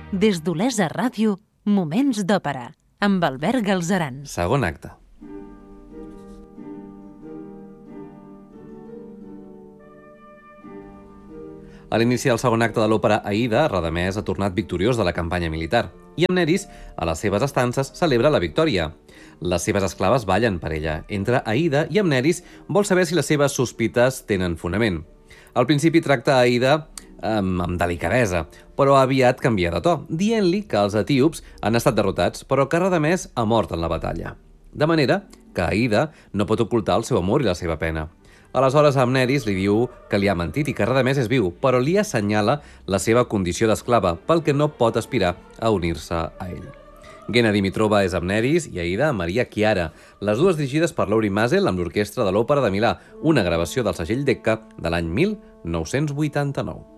Des d'Olesa Ràdio, Moments d'Òpera, amb Albert Galzeran. Segon acte. A l'inici del segon acte de l'òpera Aida, Radamès ha tornat victoriós de la campanya militar i Amneris, a les seves estances, celebra la victòria. Les seves esclaves ballen per ella. Entre Aida i Amneris vol saber si les seves sospites tenen fonament. Al principi tracta Aida amb delicadesa, però aviat canvia de to, dient-li que els etíops han estat derrotats, però que Radamès ha mort en la batalla. De manera que Aida no pot ocultar el seu amor i la seva pena. Aleshores, Amneris li diu que li ha mentit i que Radamès és viu, però li assenyala la seva condició d'esclava, pel que no pot aspirar a unir-se a ell. Gena Dimitrova és Amneris i Aida Maria Chiara, les dues dirigides per Lauri Masel amb l'Orquestra de l'Òpera de Milà, una gravació del segell Decca de l'any 1989.